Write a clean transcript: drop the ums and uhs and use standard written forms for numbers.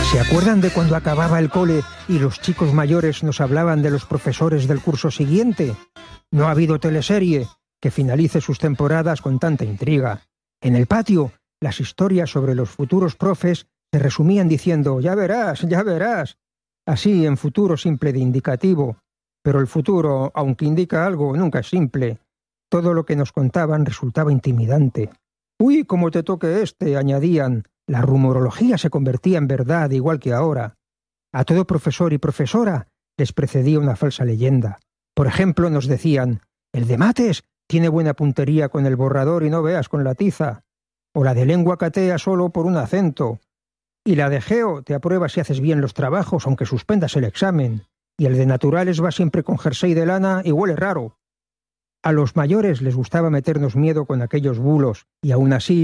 ¿Se acuerdan de cuando acababa el cole y los chicos mayores nos hablaban de los profesores del curso siguiente? No ha habido teleserie que finalice sus temporadas con tanta intriga. En el patio, las historias sobre los futuros profes se resumían diciendo «ya verás, ya verás». Así en futuro simple de indicativo. Pero el futuro, aunque indica algo, nunca es simple. Todo lo que nos contaban resultaba intimidante. «Uy, cómo te toque este», añadían. La rumorología se convertía en verdad igual que ahora. A todo profesor y profesora les precedía una falsa leyenda. Por ejemplo, nos decían «el de mates tiene buena puntería con el borrador y no veas con la tiza». O la de lengua catea solo por un acento. Y la de geo te aprueba si haces bien los trabajos aunque suspendas el examen. Y el de naturales va siempre con jersey de lana y huele raro. A los mayores les gustaba meternos miedo con aquellos bulos, y aún así